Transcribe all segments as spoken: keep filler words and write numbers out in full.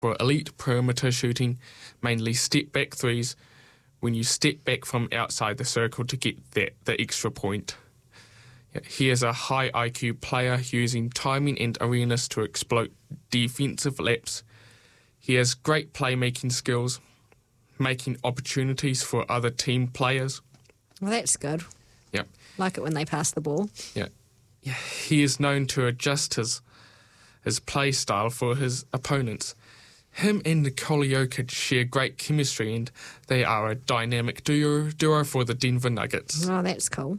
for elite perimeter shooting, mainly step-back threes, when you step back from outside the circle to get that, the extra point. Yeah, he is a high I Q player using timing and awareness to exploit defensive laps. He has great playmaking skills, making opportunities for other team players. Well, that's good. Yeah. Like it when they pass the ball. Yeah. Yeah. He is known to adjust his his play style for his opponents. Him and Nikola Jokic share great chemistry, and they are a dynamic duo, duo for the Denver Nuggets. Oh, that's cool.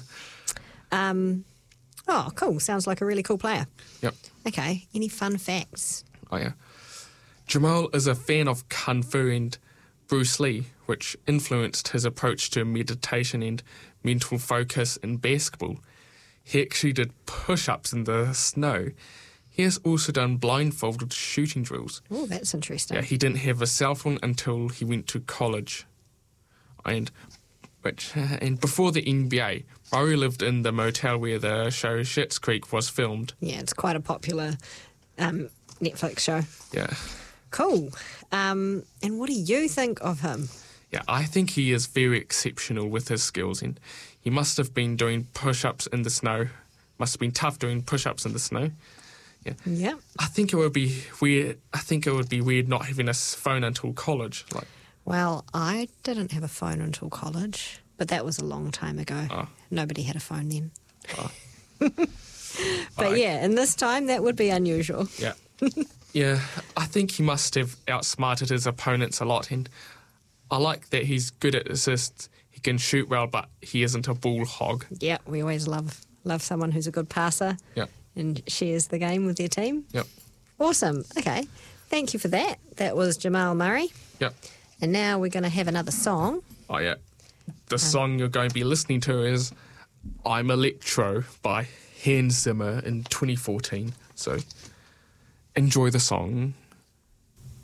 um, oh, cool. Sounds like a really cool player. Yep. Okay. Any fun facts? Oh, yeah. Jamal is a fan of Kung Fu and Bruce Lee, which influenced his approach to meditation and mental focus in basketball. He actually did push-ups in the snow. He has also done blindfolded shooting drills. Oh, that's interesting. Yeah, he didn't have a cell phone until he went to college. And which, and before the N B A, Murray lived in the motel where the show Schitt's Creek was filmed. Yeah, it's quite a popular um, Netflix show. Yeah. Cool. Um, and what do you think of him? Yeah, I think he is very exceptional with his skills, and he must have been doing push-ups in the snow. Must have been tough doing push-ups in the snow. Yeah. Yeah. I think it would be weird. I think it would be weird not having a phone until college. Like, well, I didn't have a phone until college, but that was a long time ago. Oh. Nobody had a phone then. Oh. But I, yeah, in this time, that would be unusual. Yeah. Yeah, I think he must have outsmarted his opponents a lot, and I like that he's good at assists. He can shoot well, but he isn't a ball hog. Yeah, we always love love someone who's a good passer. Yeah. And shares the game with their team. Yep. Awesome. Okay. Thank you for that. That was Jamal Murray. Yep. And now we're going to have another song. Oh, yeah. The song you're going to be listening to is I'm Electro by Hans Zimmer in twenty fourteen. So enjoy the song.